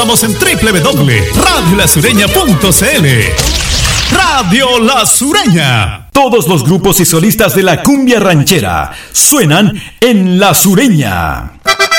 Estamos en www.radiolasureña.cl. Radio La Sureña. Todos los grupos y solistas de la cumbia ranchera suenan en La Sureña.